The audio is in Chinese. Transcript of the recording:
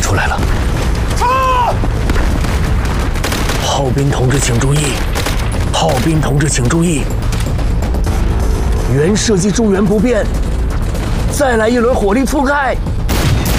出来了。 啊！ 炮兵同志请注意！炮兵同志请注意！原射击中原不变，再来一轮火力覆盖。